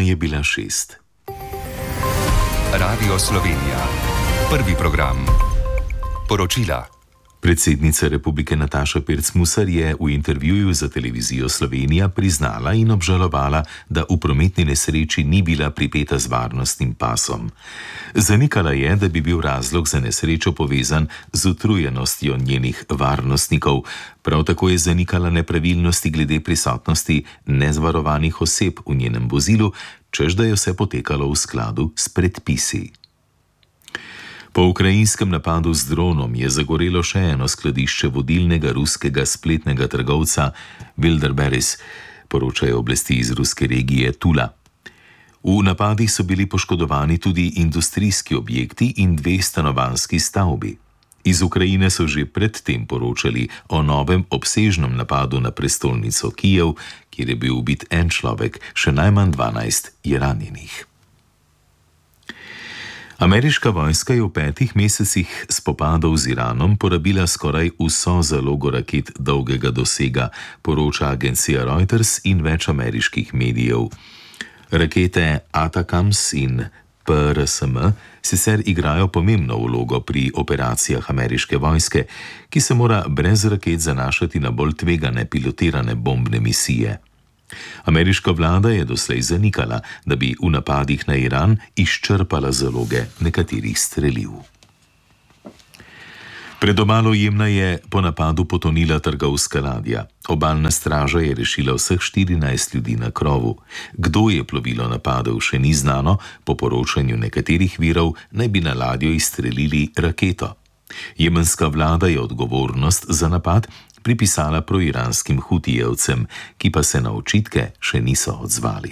je bila 6. Radio Slovenija. Prvi program. Poročila. Predsednica Republike Nataša Pirc Musar je v intervjuju za televizijo Slovenija priznala in obžalovala, da v prometni nesreči ni bila pripeta z varnostnim pasom. Zanikala je, da bi bil razlog za nesrečo povezan z utrujenostjo njenih varnostnikov. Prav tako je zanikala nepravilnosti glede prisotnosti nezvarovanih oseb v njenem vozilu, čež da je vse potekalo v skladu s predpisi. Po ukrajinskem napadu z dronom je zagorelo še eno skladišče vodilnega ruskega spletnega trgovca Wildberries, poročajo oblasti iz ruske regije Tula. V napadih so bili poškodovani tudi industrijski objekti in 2 stanovanjski stavbi. Iz Ukrajine so že predtem poročali o novem obsežnem napadu na prestolnico Kijev, kjer je bil ubit en človek, še najmanj 12 je ranjenih. Ameriška vojska je v 5 mesecih spopadov z Iranom porabila skoraj vso zalogo raket dolgega dosega, poroča agencija Reuters in več ameriških medijev. Rakete ATACMS in PRSM sicer igrajo pomembno vlogo pri operacijah ameriške vojske, ki se mora brez raket zanašati na bolj tvegane pilotirane bombne misije. Ameriška vlada je doslej zanikala, da bi v napadih na Iran izčrpala zaloge nekaterih streliv. Pred obalo Jemna je po napadu potonila trgovska ladja. Obalna straža je rešila vseh 14 ljudi na krovu. Kdo je plovilo napadel, še ni znano, po poročanju nekaterih virov naj bi na ladjo izstrelili raketo. Jemenska vlada je odgovornost za napad pripisala proiranskim hutijevcem, ki pa se na očitke še niso odzvali.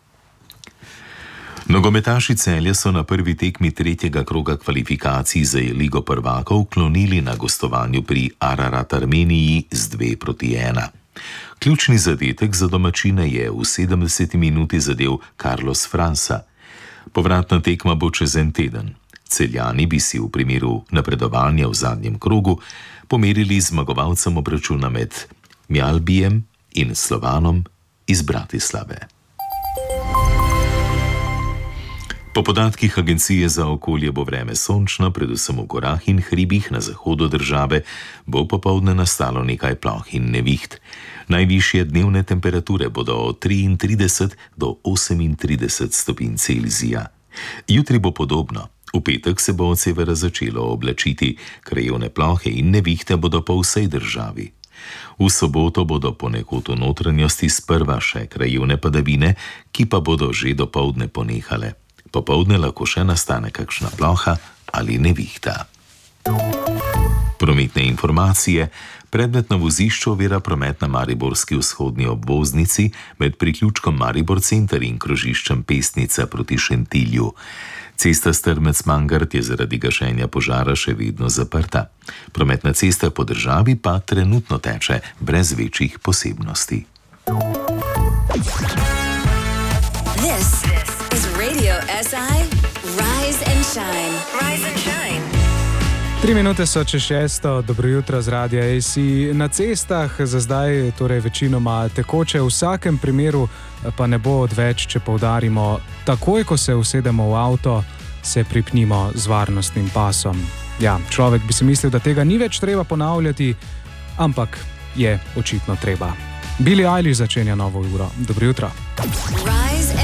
Nogometaši Celja so na prvi tekmi 3. kroga kvalifikacij za Ligo prvakov klonili na gostovanju pri Ararat Armeniji z 2-1. Ključni zadetek za domačine je v 70. minuti zadel Carlos Fransa. Povratna tekma bo čez en teden. Celjani bi si v primeru napredovanja v zadnjem krogu pomerili zmagovalcem obračuna med Mjalbijem in Slovanom iz Bratislave. Po podatkih Agencije za okolje bo vreme sončno, predvsem v gorah in hribih na zahodu države, bo popoldne nastalo nekaj ploh in neviht. Najvišje dnevne temperature bodo od 33 do 38 stopinj Celzija. Jutri bo podobno. V petek se bo od severa začelo oblačiti, krajevne plohe in nevihte bodo po vsej državi. V soboto bodo ponekod v notranjosti sprva še krajevne padavine, ki pa bodo že dopoldne ponehale. Popoldne lahko še nastane kakšna ploha ali nevihta. Prometne informacije. Predmet na vozišču ovira promet na mariborski vzhodni obvoznici med priključkom Maribor Center in krožiščem Pesnica proti Šentilju. Cesta Strmec-Mangart je zaradi gašenja požara še vedno zaprta. Prometna cesta po državi pa trenutno teče brez večjih posebnosti. This is Radio SI Rise and Shine. Rise and Shine. 3 minute so čez 6. Dobro jutro z Radia AC. Na cestah za zdaj torej večinoma tekoče, v vsakem primeru pa ne bo odveč, če poudarimo, takoj ko se usedemo v avto, se pripnimo z varnostnim pasom. Ja, človek bi si mislil, da tega ni več treba ponavljati, ampak je očitno treba. Billie Eilish začenja novo uro. Dobro jutro. Rise